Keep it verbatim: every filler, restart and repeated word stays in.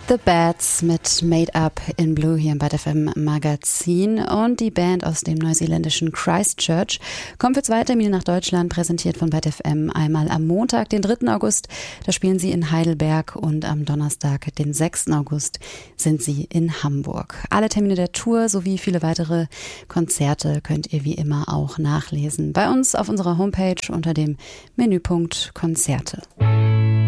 The Bats mit Made Up in Blue hier im Byte F M Magazin, und die Band aus dem neuseeländischen Christchurch kommt für zwei Termine nach Deutschland, präsentiert von Byte F M. Einmal am Montag, den dritten August, da spielen sie in Heidelberg, und am Donnerstag, den sechsten August, sind sie in Hamburg. Alle Termine der Tour sowie viele weitere Konzerte könnt ihr wie immer auch nachlesen bei uns auf unserer Homepage unter dem Menüpunkt Konzerte.